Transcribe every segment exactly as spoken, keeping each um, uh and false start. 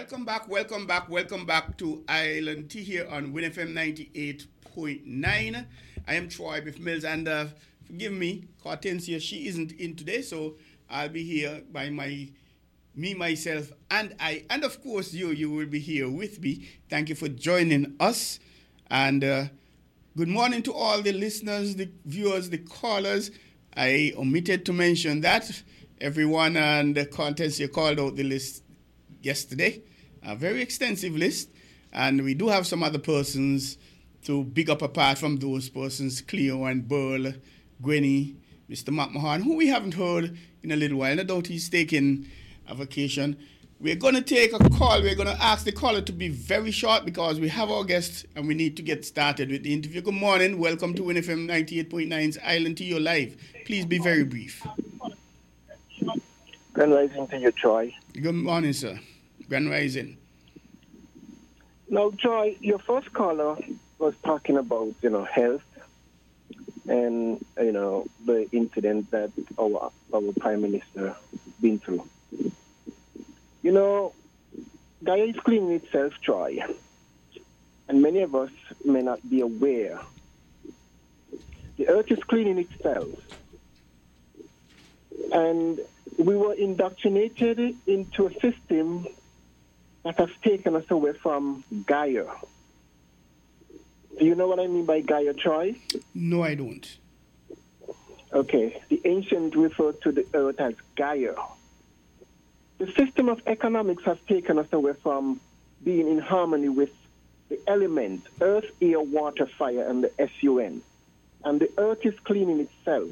Welcome back, welcome back, welcome back to Island Tea here on Win F M ninety-eight point nine. I am Troy Biff Mills, and uh, forgive me, Hortensia, she isn't in today, so I'll be here by my me, myself, and I, and of course you, you will be here with me. Thank you for joining us, and uh, good morning to all the listeners, the viewers, the callers. I omitted to mention that everyone and the contents you called out the list yesterday, a very extensive list, and we do have some other persons to big up apart from those persons, Cleo and Burl, Gwenny, Mister McMahon, who we haven't heard in a little while. No doubt he's taking a vacation. We're going to take a call. We're going to ask the caller to be very short because we have our guest and we need to get started with the interview. Good morning. Welcome to Win F M ninety-eight point nine's Island to Your Live. Please be very brief. Grand rising to you, Troy. Good morning, sir. Grand rising. Now, Troy, your first caller was talking about, you know, health and, you know, the incident that our, our Prime Minister been through. You know, Gaia is cleaning itself, Troy, and many of us may not be aware. The earth is cleaning itself, and we were indoctrinated into a system that has taken us away from Gaia. Do you know what I mean by Gaia, Troy? No, I don't. Okay, the ancient referred to the earth as Gaia. The system of economics has taken us away from being in harmony with the elements, earth, air, water, fire, and the S U N. And the earth is cleaning itself.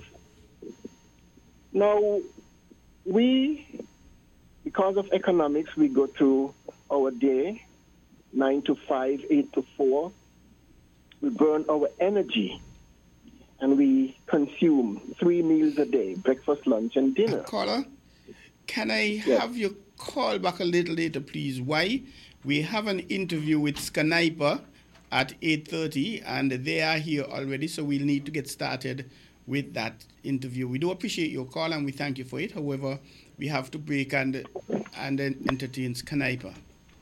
Now, we, because of economics, we go through our day, nine to five, eight to four. We burn our energy, and we consume three meals a day, breakfast, lunch, and dinner. Uh, caller, can I yes. have you call back a little later, please? Why? We have an interview with Sniper at eight thirty, and they are here already, so we'll need to get started with that interview. We do appreciate your call, and we thank you for it. However, we have to break and and then entertain Sniper.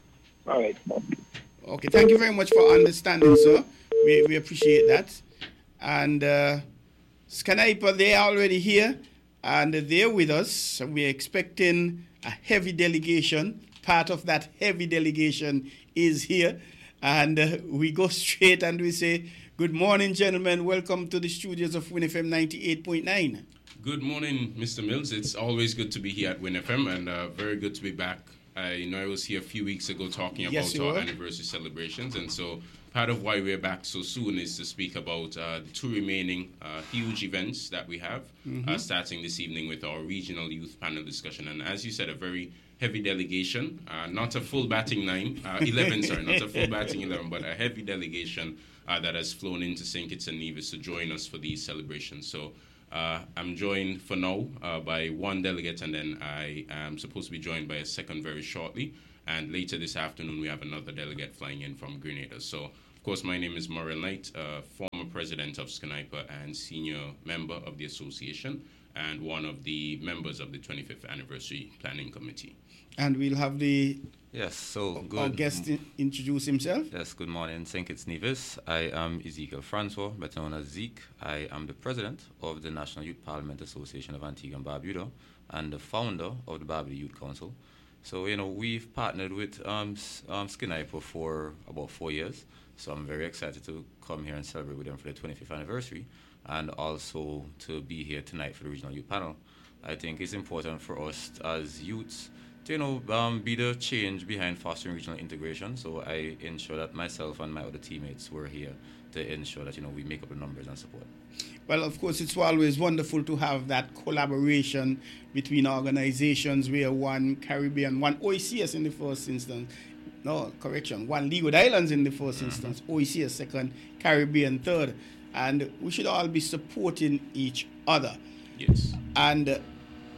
All right. Okay, thank you very much for understanding, sir. We we appreciate that. And uh, Sniper, they are already here, and they're with us. We're expecting a heavy delegation. Part of that heavy delegation is here. And uh, we go straight and we say, good morning, gentlemen. Welcome to the studios of Win F M ninety-eight point nine. Good morning, Mister Mills. It's always good to be here at Win F M, and uh, very good to be back. I know I was here a few weeks ago talking about yes, our were. anniversary celebrations, and so part of why we're back so soon is to speak about uh, the two remaining uh, huge events that we have, mm-hmm. uh, starting this evening with our regional youth panel discussion. And as you said, a very heavy delegation, uh, not a full batting nine, uh, eleven, sorry, not a full batting eleven, but a heavy delegation uh, that has flown into Saint Kitts and Nevis to join us for these celebrations. So uh, I'm joined for now uh, by one delegate, and then I am supposed to be joined by a second very shortly. And later this afternoon, we have another delegate flying in from Grenada. So, of course, my name is Morel Knight, uh, former president of Sniper and senior member of the association, and one of the members of the twenty-fifth anniversary planning committee. And we'll have the yes, so good. Our guest in, introduce himself. Yes, good morning, Saint Kitts Nevis. I am Ezekiel Francois, better known as Zeke. I am the president of the National Youth Parliament Association of Antigua and Barbuda and the founder of the Barbuda Youth Council. So, you know, we've partnered with um, um, Sniper for about four years. So I'm very excited to come here and celebrate with them for the twenty-fifth anniversary, and also to be here tonight for the regional youth panel. I think it's important for us as youths to, you know, um, be the change behind fostering regional integration. So I ensure that myself and my other teammates were here to ensure that, you know, we make up the numbers and support. Well, of course, it's always wonderful to have that collaboration between organizations where one Caribbean, one O E C S in the first instance, no, correction, one Leeward Islands in the first mm-hmm. instance, O E C S second, Caribbean third, and we should all be supporting each other. Yes. And uh,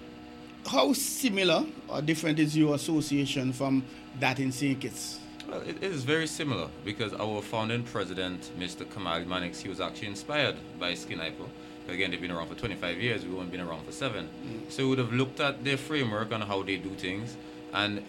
how similar or different is your association from that in Saint Kitts? Well, it is very similar because our founding president, Mister Kamal Mannix, he was actually inspired by Sniper. Again, they've been around for twenty-five years, we've only been around for seven. Mm. So we would have looked at their framework and how they do things, and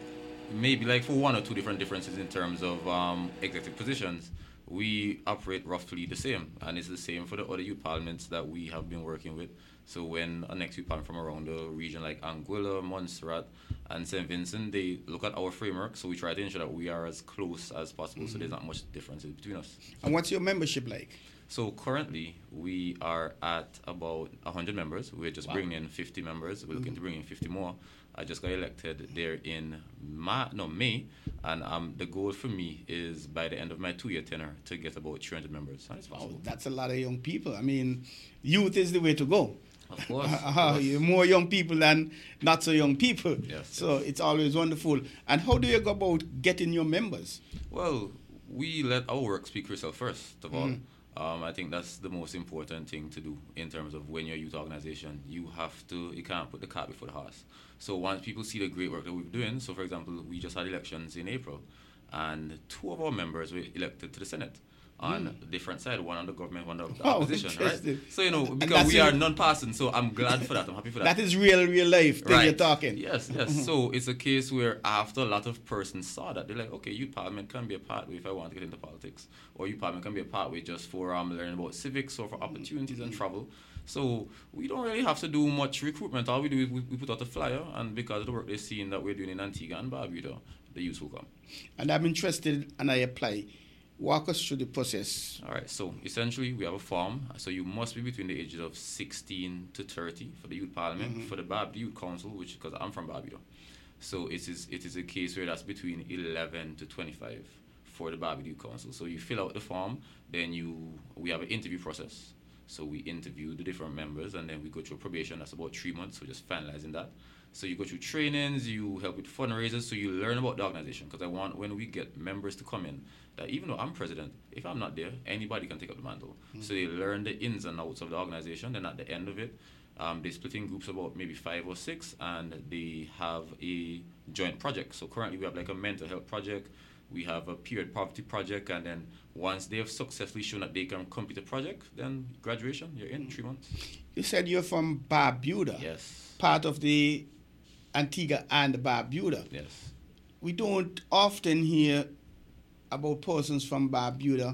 maybe like for one or two different differences in terms of um, executive positions, we operate roughly the same, and it's the same for the other youth parliaments that we have been working with. So when a next youth parliament from around the region like Anguilla, Montserrat, and Saint Vincent, they look at our framework, so we try to ensure that we are as close as possible, mm-hmm. so there's not much difference between us. And what's your membership like? So currently, we are at about one hundred members. We're just wow. bringing in fifty members. We're mm-hmm. looking to bring in fifty more. I just got elected there in Ma- no, May, and um, the goal for me is by the end of my two-year tenure to get about three hundred members. Wow, that's a lot of young people. I mean, youth is the way to go. Of course. Uh, of course. You're more young people than not so young people. Yes, so yes. it's always wonderful. And how do you go about getting your members? Well, we let our work speak for itself first of all. Mm. Um, I think that's the most important thing to do in terms of when you're a youth organization. You have to, you can't put the cart before the horse. So once people see the great work that we're doing, so for example, we just had elections in April, and two of our members were elected to the Senate on mm. a different side, one on the government, one on the oh, opposition, right? So, you know, and because we real, are non-partisan, so I'm glad for that. I'm happy for that. That is real, real life that right. you're talking. Yes, yes. Mm-hmm. So it's a case where after a lot of persons saw that, they're like, okay, youth parliament can be a pathway if I want to get into politics. Or youth parliament can be a pathway just for um, learning about civics or for opportunities mm-hmm. and travel. So we don't really have to do much recruitment. All we do is we, we put out a flyer, and because of the work they're seeing that we're doing in Antigua and Barbuda, the youth will come. And I'm interested, and I apply. Walk us through the process. All right. So essentially, we have a form. So you must be between the ages of sixteen to thirty for the youth parliament, mm-hmm. for the Barbuda Youth Council, which because I'm from Barbuda. So it is it is a case where that's between eleven to twenty-five for the Barbuda Youth Council. So you fill out the form, then you we have an interview process. So we interview the different members, and then we go through probation. That's about three months. So just finalizing that. So you go through trainings, you help with fundraisers, so you learn about the organization. Because I want when we get members to come in, that even though I'm president, if I'm not there, anybody can take up the mantle. Mm-hmm. So they learn the ins and outs of the organization. Then at the end of it, um, they split in groups about maybe five or six, and they have a joint project. So currently we have like a mental health project. We have a period poverty project, and then once they have successfully shown that they can complete the project, then graduation, you're in three months. You said you're from Barbuda. Yes. Part of the Antigua and Barbuda. Yes. We don't often hear about persons from Barbuda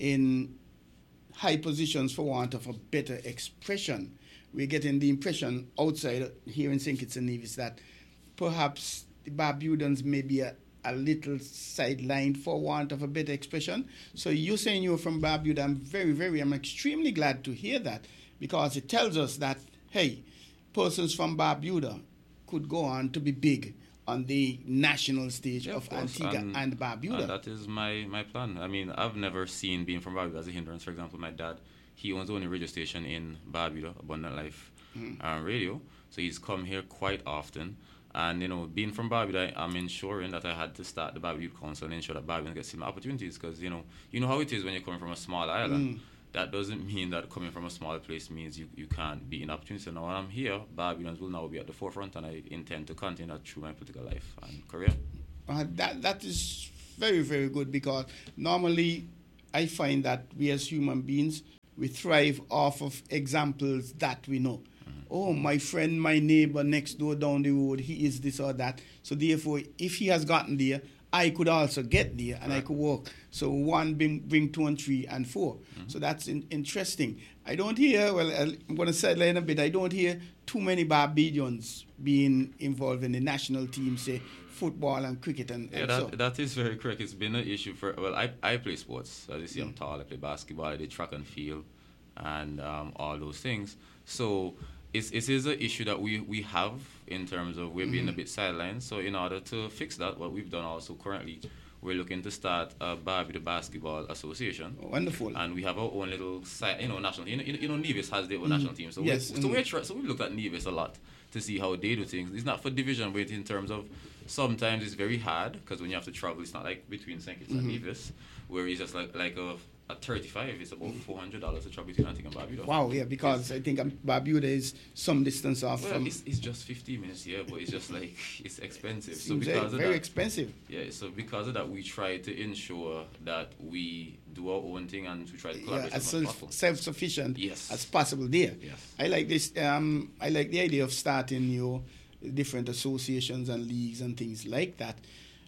in high positions, for want of a better expression. We're getting the impression outside here in Saint Kitts and Nevis that perhaps the Barbudans may be a a little sidelined, for want of a better expression. So you're saying you're from Barbuda. I'm very, very, I'm extremely glad to hear that, because it tells us that, hey, persons from Barbuda could go on to be big on the national stage yeah, of, of Antigua and, and Barbuda. And that is my, my plan. I mean, I've never seen being from Barbuda as a hindrance. For example, my dad, he owns the only radio station in Barbuda, Abundant Life mm. uh, Radio. So he's come here quite often. And, you know, being from Barbuda, I'm ensuring that I had to start the Barbuda Youth Council and ensure that Barbudans get similar opportunities. Because, you know, you know how it is when you're coming from a small island. Mm. That doesn't mean that coming from a small place means you, you can't be in opportunity. So now when I'm here, Barbudans will now be at the forefront, and I intend to continue that through my political life and career. Uh, that That is very, very good, because normally I find that we as human beings, we thrive off of examples that we know. Oh, my friend, my neighbor next door down the road, he is this or that. So therefore, if he has gotten there, I could also get there, and right. I could walk. So one bring, bring two and three and four. Mm-hmm. So that's in, interesting. I don't hear, well, I'm going to sideline a bit, I don't hear too many Barbadians being involved in the national team, say, football and cricket. And, yeah, and that, so. that is very correct. It's been an issue for, well, I, I play sports. As you see, mm-hmm. I'm tall, I play basketball, I did track and field, and um, all those things. So It's, it is an issue that we, we have in terms of we're being mm-hmm. a bit sidelined. So in order to fix that, what we've done also currently, we're looking to start a Barbuda Basketball Association. Oh, wonderful. And we have our own little, you know, national, you know, you know Nevis has their own mm-hmm. national team. So, yes. we, mm-hmm. so, we're tra- so we've looked at Nevis a lot to see how they do things. It's not for division, but in terms of sometimes it's very hard, because when you have to travel, it's not like between Saint Kitts mm-hmm. and Nevis, where it's just like, like a... At thirty-five, it's about four hundred dollars to travel between Antigua and Barbuda. Wow, yeah, because I think Barbuda is some distance off well, from... It's, it's just fifteen minutes here, but it's just like, it's expensive. It so because very of that, expensive. Yeah, so because of that, we try to ensure that we do our own thing, and we try to collaborate yeah, as much possible. self-sufficient yes. as possible there. Yes. I like this, um, I like the idea of starting your different associations and leagues and things like that.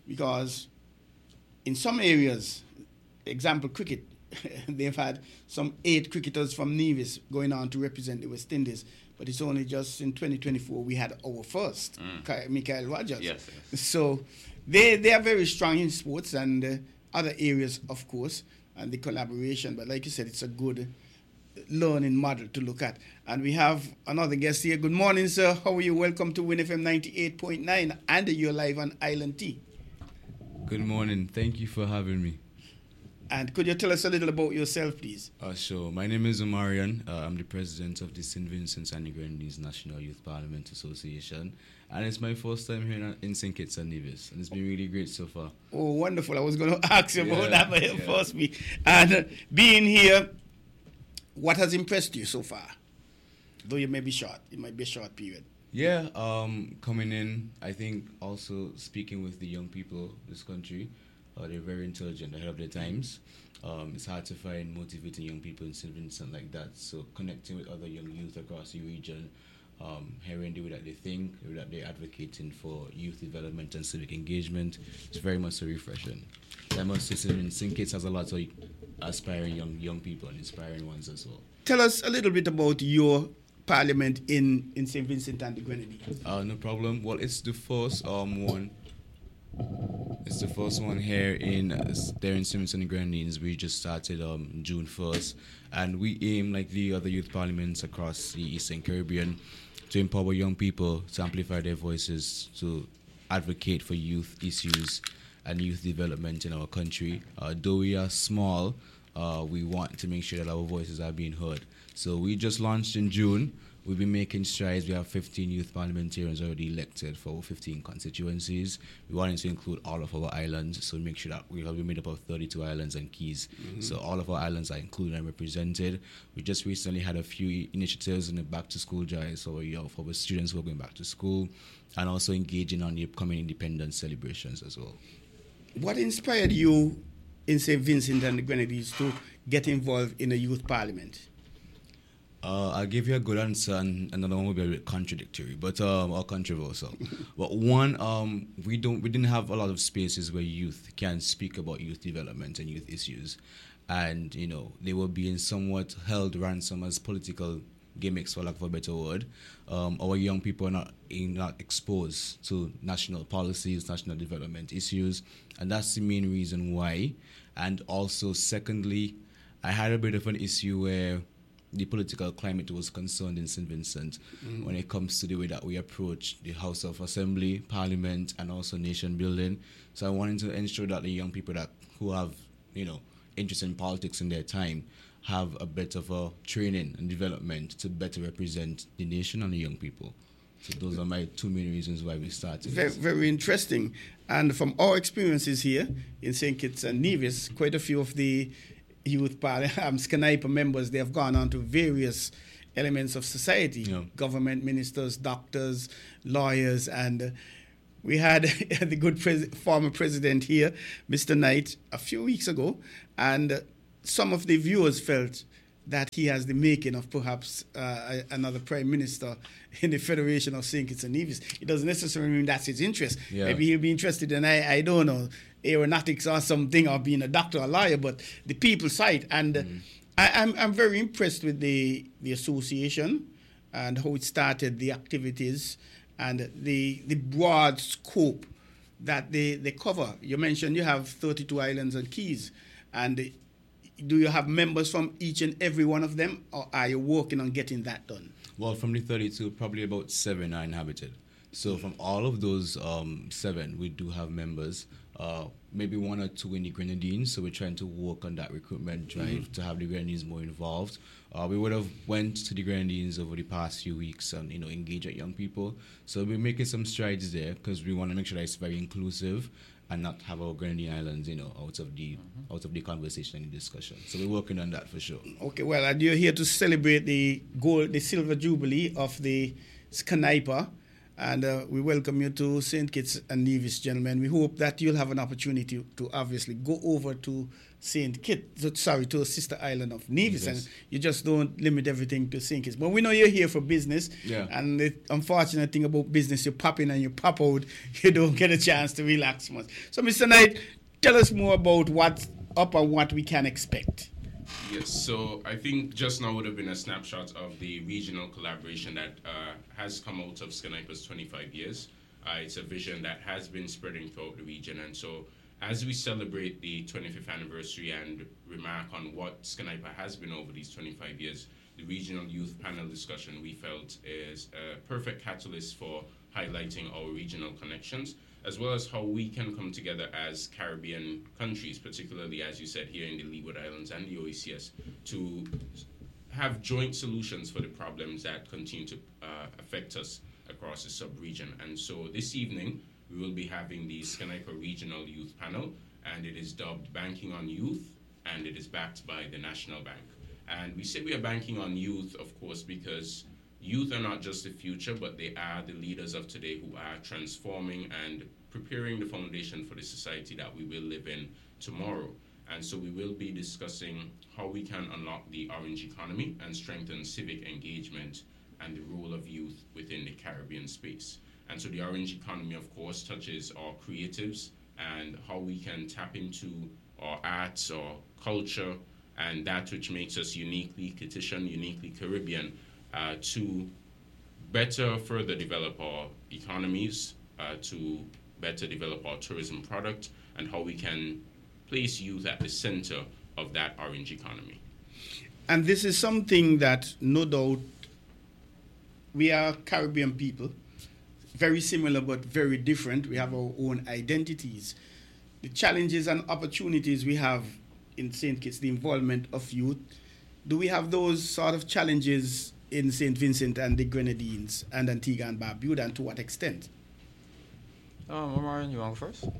because in some areas, example cricket, they've had some eight cricketers from Nevis going on to represent the West Indies, but it's only just in twenty twenty-four we had our first, mm. Michael Rogers. Yes, yes. So they they are very strong in sports and uh, other areas, of course, and the collaboration. But like you said, it's a good learning model to look at. And we have another guest here. Good morning, sir. How are you? Welcome to Win F M ninety-eight point nine, and you're live on Island T. Good morning. Thank you for having me. And could you tell us a little about yourself, please? Uh, sure. My name is Omarion. Uh, I'm the president of the Saint Vincent and the Grenadines National Youth Parliament Association. And it's my first time here in, in Saint Kitts and Nevis. And it's been really great so far. Oh, wonderful. I was going to ask you yeah, about that, but yeah. first me. And uh, being here, what has impressed you so far? Though you may be short. It might be a short period. Yeah, um, coming in, I think also speaking with the young people of this country. Uh, they're very intelligent, ahead of their times. Um, it's hard to find motivating young people in Saint Vincent like that. So connecting with other young youth across the region, um, hearing the way that they think, the way that they're advocating for youth development and civic engagement, it's very much so refreshing. I must say, Saint Kitts has a lot of aspiring young young people and inspiring ones as well. Tell us a little bit about your parliament in, in Saint Vincent and the Grenadines. Uh, no problem. Well, it's the first um, one. It's the first one here in uh, there in Saint Vincent and the Grenadines. We just started um, June first, and we aim, like the other youth parliaments across the Eastern Caribbean, to empower young people to amplify their voices, to advocate for youth issues and youth development in our country. Uh, though we are small, uh, we want to make sure that our voices are being heard. So we just launched in June. We've been making strides. We have fifteen youth parliamentarians already elected for fifteen constituencies. We wanted to include all of our islands, so make sure that we have made up of thirty-two islands and keys. Mm-hmm. So all of our islands are included and represented. We just recently had a few initiatives in the back to school drive, so you know, for our students who are going back to school, and also engaging on the upcoming independence celebrations as well. What inspired you in Saint Vincent and the Grenadines to get involved in a youth parliament? Uh, I'll give you a good answer, and another one will be a bit contradictory, but um, or controversial. But one, um, we don't, we didn't have a lot of spaces where youth can speak about youth development and youth issues, and you know they were being somewhat held ransom as political gimmicks, for lack of a better word. Um, our young people are not not exposed to national policies, national development issues, and that's the main reason why. And also, secondly, I had a bit of an issue where the political climate was concerned in Saint Vincent mm. when it comes to the way that we approach the House of Assembly, Parliament, and also nation building. So I wanted to ensure that the young people that who have, you know, interest in politics in their time have a bit of a training and development to better represent the nation and the young people. So those are my two main reasons why we started. Very, very interesting. And from our experiences here in Saint Kitts and Nevis, quite a few of the youth parliament, um, SCANIPA members, they have gone on to various elements of society, yeah. government ministers, doctors, lawyers, and uh, we had the good pres- former president here, Mister Knight, a few weeks ago, and uh, some of the viewers felt that he has the making of perhaps uh, another prime minister in the Federation of Saint Kitts and Nevis. It doesn't necessarily mean that's his interest. Yeah. Maybe he'll be interested in, I, I don't know, aeronautics or something, or being a doctor or lawyer, but the people side. And uh, mm. I, I'm, I'm very impressed with the, the association and how it started, the activities, and the, the broad scope that they, they cover. You mentioned you have thirty-two islands and keys, and do you have members from each and every one of them, or are you working on getting that done? Well, from the thirty-two, probably about seven are inhabited. So from all of those um, seven, we do have members. Uh, maybe one or two in the Grenadines, so we're trying to work on that recruitment drive mm-hmm. to have the Grenadines more involved. Uh, we would have went to the Grenadines over the past few weeks and, you know, engage at young people. So we're making some strides there because we want to make sure that it's very inclusive and not have our Grenadine Islands, you know, out of the mm-hmm. out of the conversation and the discussion. So we're working on that for sure. Okay, well, and you're here to celebrate the gold, the silver jubilee of the SCANIPA, And uh, we welcome you to Saint Kitts and Nevis, gentlemen. We hope that you'll have an opportunity to, to obviously go over to Saint Kitts, sorry, to Sister Island of Nevis, yes. And you just don't limit everything to Saint Kitts. But we know you're here for business, yeah. And the unfortunate thing about business, you pop in and you pop out, you don't get a chance to relax much. So, Mister Knight, tell us more about what's up and what we can expect. Yes, so I think just now would have been a snapshot of the regional collaboration that uh, has come out of Skinniper's twenty-five years. Uh, it's a vision that has been spreading throughout the region, and so as we celebrate the twenty-fifth anniversary and remark on what Skinniper has been over these twenty-five years, the regional youth panel discussion we felt is a perfect catalyst for highlighting our regional connections, as well as how we can come together as Caribbean countries, particularly, as you said, here in the Leeward Islands and the O E C S, to have joint solutions for the problems that continue to uh, affect us across the sub-region. And so this evening, we will be having the Skinniper Regional Youth Panel, and it is dubbed Banking on Youth, and it is backed by the National Bank. And we say we are banking on youth, of course, because youth are not just the future, but they are the leaders of today who are transforming and preparing the foundation for the society that we will live in tomorrow. And so we will be discussing how we can unlock the orange economy and strengthen civic engagement and the role of youth within the Caribbean space. And so the orange economy, of course, touches our creatives and how we can tap into our arts, our culture, and that which makes us uniquely Kittitian, uniquely Caribbean, Uh, to better further develop our economies, uh, to better develop our tourism product, and how we can place youth at the center of that orange economy. And this is something that, no doubt, we are Caribbean people, very similar but very different. We have our own identities. The challenges and opportunities we have in Saint Kitts, the involvement of youth, do we have those sort of challenges in Saint Vincent and the Grenadines and Antigua and Barbuda, and to what extent? Um, Omarion, you want to go first?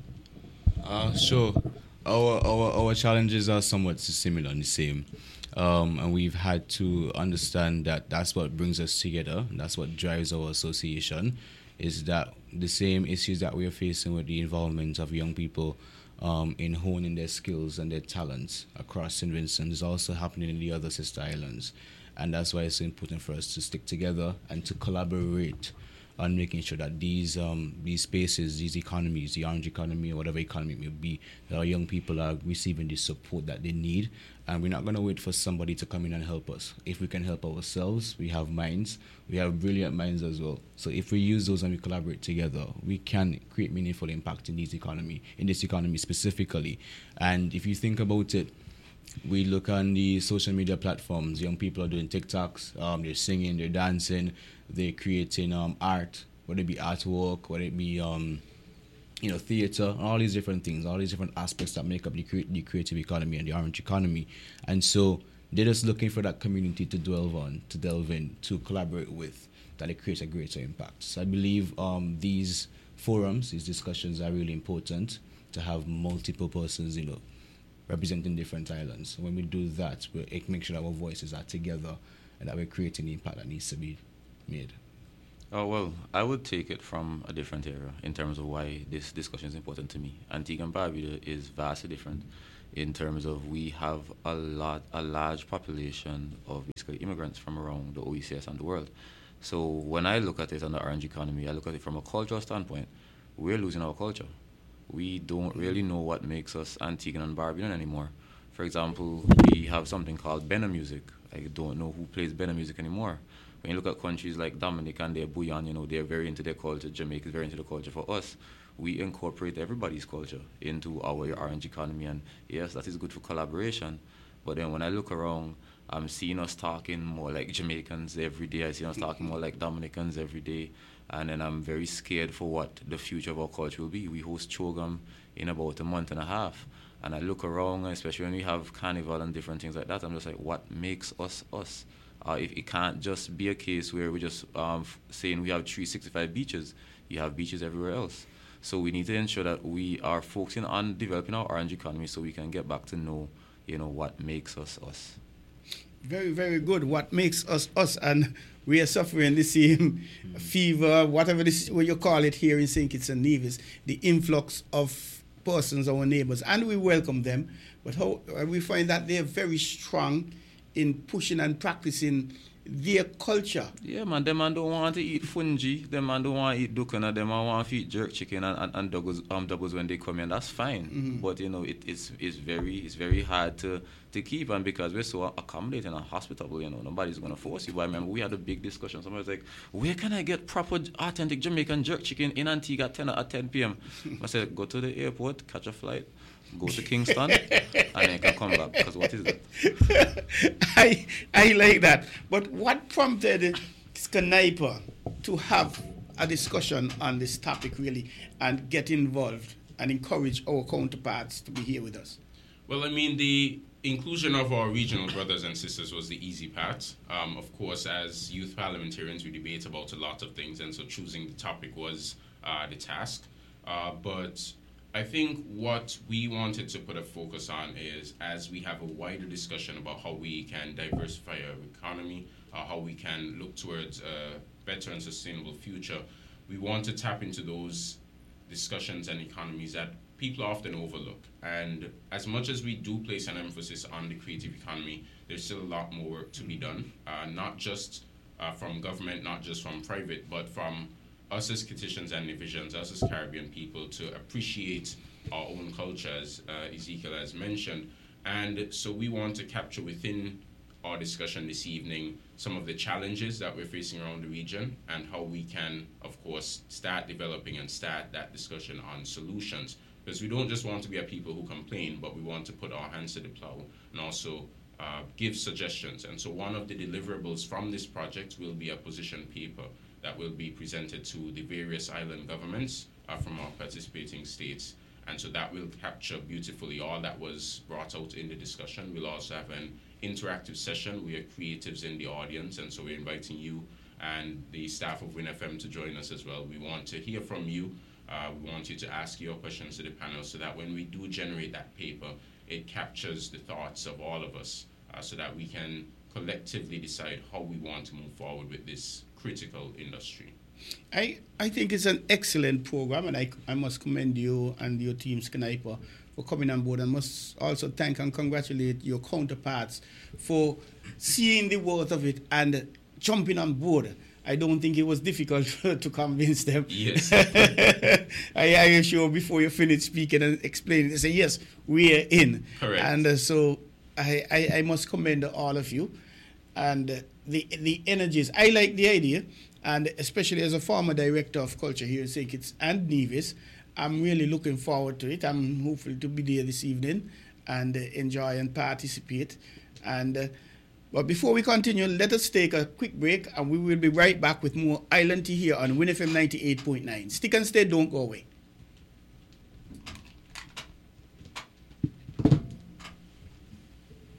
Uh, sure. Our, our our challenges are somewhat similar and the same. Um, and we've had to understand that that's what brings us together. That's what drives our association, is that the same issues that we're facing with the involvement of young people um, in honing their skills and their talents across Saint Vincent is also happening in the other sister islands. And that's why it's so important for us to stick together and to collaborate on making sure that these um, these spaces, these economies, the orange economy or whatever economy it may be, that our young people are receiving the support that they need. And we're not going to wait for somebody to come in and help us. If we can help ourselves, we have minds. We have brilliant minds as well. So if we use those and we collaborate together, we can create meaningful impact in this economy, in this economy specifically. And if you think about it, we look on the social media platforms. Young people are doing TikToks. Um, they're singing, they're dancing, they're creating um, art, whether it be artwork, whether it be um, you know, theater, all these different things, all these different aspects that make up the, cre- the creative economy and the orange economy. And so they're just looking for that community to delve on, to delve in, to collaborate with, that it creates a greater impact. So I believe um, these forums, these discussions are really important to have multiple persons, you know, representing different islands. When we do that, we make sure that our voices are together and that we're creating the impact that needs to be made. Oh, well, I would take it from a different area in terms of why this discussion is important to me. Antigua and Barbuda is vastly different in terms of we have a lot, a large population of basically immigrants from around the O E C S and the world. So when I look at it on the orange economy, I look at it from a cultural standpoint. We're losing our culture. We don't really know what makes us Antiguan and Barbudan anymore. For example, we have something called Bena music. I don't know who plays Bena music anymore. When you look at countries like Dominica and their bouillon, you know, they're very into their culture. Jamaica is very into the culture. For us, we incorporate everybody's culture into our orange economy. And yes, that is good for collaboration. But then when I look around, I'm seeing us talking more like Jamaicans every day. I see us talking more like Dominicans every day. And then I'm very scared for what the future of our culture will be. We host Chogam in about a month and a half. And I look around, especially when we have carnival and different things like that, I'm just like, what makes us us? Uh, if it can't just be a case where we're just um, f- saying we have three hundred sixty-five beaches. You have beaches everywhere else. So we need to ensure that we are focusing on developing our orange economy so we can get back to know, you know, what makes us us. Very, very good. What makes us us. And we are suffering the same fever, whatever this what you call it here in Saint Kitts and Nevis, the influx of persons, our neighbors, and we welcome them. But how we find that they're very strong in pushing and practicing their culture. Yeah, man, them man don't want to eat fungi, them man don't want to eat dukana, them man want to eat jerk chicken and, and, and doubles, um, doubles when they come in. That's fine. Mm-hmm. But, you know, it, it's it's very it's very hard to, to keep, and because we're so accommodating and hospitable, you know, nobody's going to force you. But I remember we had a big discussion. Somebody was like, where can I get proper, authentic Jamaican jerk chicken in Antigua at ten, at ten p.m.? I said, go to the airport, catch a flight, go to Kingston, and then you can come back, because what is it? I I like that. But what prompted Sniper to have a discussion on this topic, really, and get involved and encourage our counterparts to be here with us? Well, I mean, the inclusion of our regional brothers and sisters was the easy part. Um, of course, as youth parliamentarians, we debate about a lot of things, and so choosing the topic was uh, the task. Uh, but I think what we wanted to put a focus on is, as we have a wider discussion about how we can diversify our economy, uh, how we can look towards a better and sustainable future, we want to tap into those discussions and economies that people often overlook. And as much as we do place an emphasis on the creative economy, there's still a lot more work to be done, uh, not just uh, from government, not just from private, but from us as Kittitians and Nevisians, us as Caribbean people, to appreciate our own culture, as uh, Ezekiel has mentioned. And so we want to capture within our discussion this evening some of the challenges that we're facing around the region, and how we can, of course, start developing and start that discussion on solutions. Because we don't just want to be a people who complain, but we want to put our hands to the plow and also uh, give suggestions. And so one of the deliverables from this project will be a position paper that will be presented to the various island governments uh, from our participating states. And so that will capture beautifully all that was brought out in the discussion. We'll also have an interactive session. We have creatives in the audience, and so we're inviting you and the staff of WinFM to join us as well. We want to hear from you. Uh, we want you to ask your questions to the panel, so that when we do generate that paper, it captures the thoughts of all of us, uh, so that we can collectively decide how we want to move forward with this critical industry. I, I think it's an excellent program, and I, I must commend you and your team, Sniper, for coming on board, and must also thank and congratulate your counterparts for seeing the worth of it and jumping on board. I don't think it was difficult to convince them. Yes. I, I assure before you finish speaking and explaining, they say, yes, we are in. Correct. And uh, so I, I, I must commend all of you. And uh, the the energies. I like the idea, and especially as a former director of culture here in Saint Kitts and Nevis, I'm really looking forward to it. I'm hopeful to be there this evening and uh, enjoy and participate. And uh, but before we continue, let us take a quick break, and we will be right back with more Island Tea here on WinFM ninety-eight point nine. Stick and stay, don't go away.